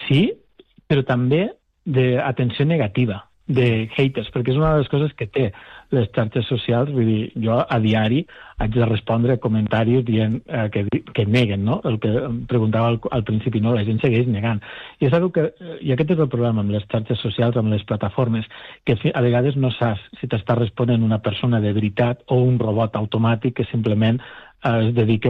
Sí, però també d'atenció negativa, de haters, perquè és una de les coses que té les xarxes socials. Vull dir, jo a diari haig de respondre comentaris dient que neguen, no? El que em preguntava al principi, no? La gent segueix negant. I aquest és el problema amb les xarxes socials, amb les plataformes, que a vegades no saps si t'està responent una persona de veritat o un robot automàtic que simplement es dedica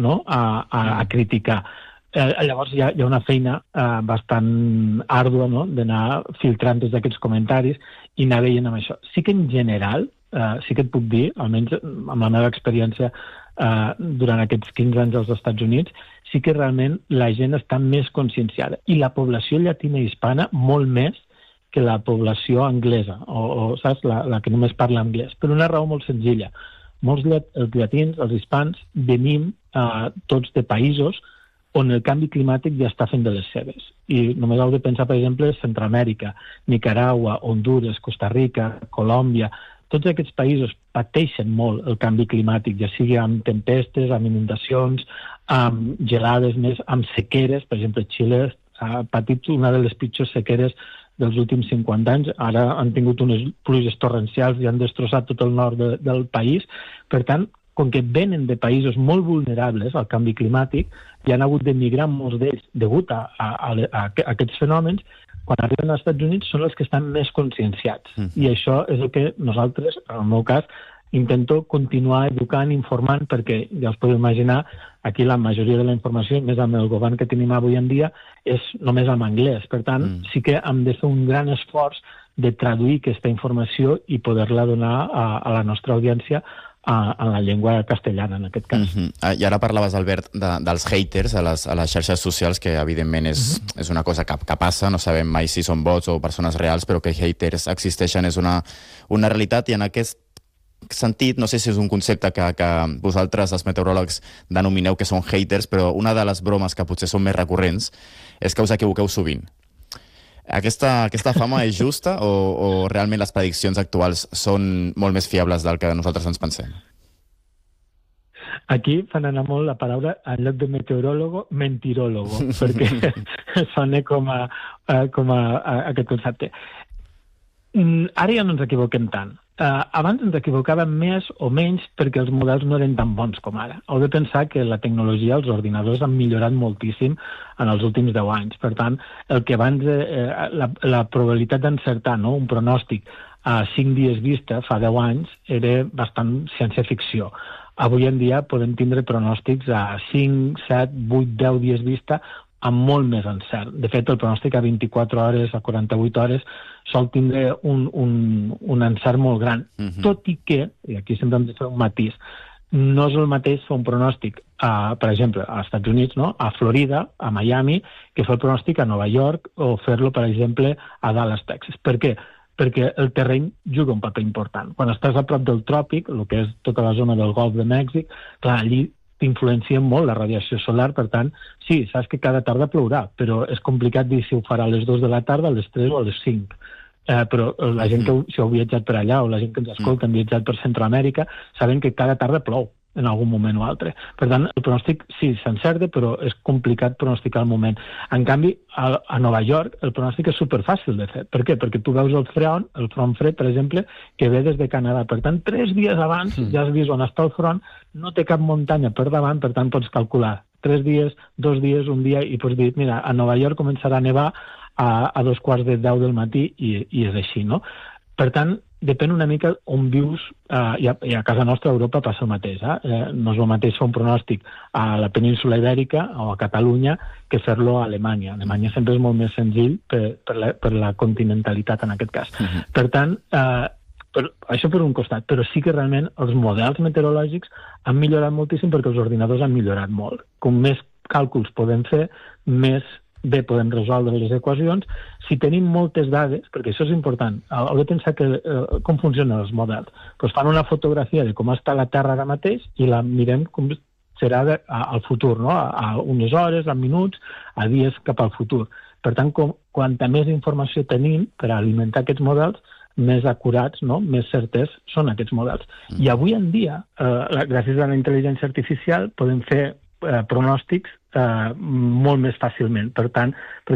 a criticar. Llavors hi ha una feina bastant àrdua, no?, d'anar filtrant tots aquests comentaris i anar veient amb això. Sí que en general, sí que et puc dir, almenys amb la meva experiència durant aquests 15 anys als Estats Units, sí que realment la gent està més conscienciada. I la població llatina i hispana molt més que la població anglesa, o saps, la que només parla anglès. Per una raó molt senzilla. Molts els llatins, els hispans, venim tots de països on el canvi climàtic ja està fent de les seves. I només heu de pensar, per exemple, Centroamèrica, Nicaragua, Hondures, Costa Rica, Colòmbia. Tots aquests països pateixen molt el canvi climàtic, ja sigui amb tempestes, amb inundacions, amb gelades més, amb sequeres. Per exemple, Xile ha patit una de les pitjors sequeres dels últims 50 anys. Ara han tingut unes pluges torrencials i han destrossat tot el nord del país. Per tant, com que venen de països molt vulnerables al canvi climàtic i han hagut d'emigrar molts d'ells degut a aquests fenòmens, quan arriben als Estats Units són els que estan més conscienciats. I això és el que nosaltres, en el meu cas, intento continuar educant, informant, perquè ja us podeu imaginar, aquí la majoria de la informació, més amb el govern que tenim avui en dia, és només en anglès. Per tant, sí que hem de fer un gran esforç de traduir aquesta informació i poder-la donar a la nostra audiència en la llengua castellana, en aquest cas. I ara parlaves, Albert, dels haters a les xarxes socials, que evidentment és una cosa que passa, no sabem mai si són bots o persones reals, però que haters existeixen és una realitat, i en aquest sentit, no sé si és un concepte que vosaltres, els meteoròlegs, denomineu que són haters, però una de les bromes que potser són més recurrents és que us equivoqueu sovint. Aquesta fama és justa o realment les prediccions actuals són molt més fiables del que nosaltres ens pensem? Aquí fan anar molt la paraula, en lloc de meteoròlogo, mentiròlogo, perquè sona com a aquest concepte. Ara ja no ens equivoquem tant. Abans ens equivocàvem més o menys perquè els models no eren tan bons com ara. Heu de pensar que la tecnologia, els ordinadors han millorat moltíssim en els últims 10 anys. Per tant, el que abans la probabilitat d'encertar, no?, un pronòstic a 5 dies vista fa 10 anys era bastant ciència-ficció. Avui en dia podem tindre pronòstics a 5, 7, 8, 10 dies vista amb molt més encert. De fet, el pronòstic a 24 hores, a 48 hores, sol tindre un encert molt gran. Tot i que, i aquí sempre hem de fer un matís, no és el mateix fer un pronòstic, per exemple, als Estats Units, no?, a Florida, a Miami, que fer el pronòstic a Nova York o fer-lo, per exemple, a Dallas, Texas. Per què? Perquè el terreny juga un paper important. Quan estàs a prop del tròpic, el que és tota la zona del Golf de Mèxic, clar, allí t'influencia molt la radiació solar. Per tant, sí, saps que cada tarda plourà, però és complicat dir si ho farà a les 2 de la tarda, a les 3 o a les 5. Però la gent que si heu viatjat per allà, o la gent que ens escolta, han viatjat per Centroamèrica, saben que cada tarda plou en algun moment o altre. Per tant, el pronòstic sí, s'encerta, però és complicat pronosticar el moment. En canvi, a Nova York el pronòstic és superfàcil de fer. Per què? Perquè tu veus el front fred, per exemple, que ve des de Canadà. Per tant, 3 dies abans ja has vist on està el front, no té cap muntanya per davant, per tant pots calcular 3 dies, 2 dies, un dia, i pots dir, mira, a Nova York començarà a nevar a 2:45 del matí, i és així, no? Per tant, depèn una mica on vius, i a casa nostra a Europa passa el mateix. No és el mateix fer un pronòstic a la península Ibèrica o a Catalunya que fer-lo a Alemanya. A Alemanya sempre és molt més senzill per la continentalitat en aquest cas. Per tant, això per un costat, però sí que realment els models meteorològics han millorat moltíssim perquè els ordinadors han millorat molt. Com més càlculs podem fer, més bé podem resoldre les equacions. Si tenim moltes dades, perquè això és important, heu de pensar com funcionen els models. Doncs fan una fotografia de com està la Terra ara mateix i la mirem com serà al futur, no? A unes hores, a minuts, a dies cap al futur. Per tant, quanta més informació tenim per alimentar aquests models, més acurats, no?, més certers són aquests models. I avui en dia, gràcies a la intel·ligència artificial, podem fer pronòstics molt més fàcilment. Per tant,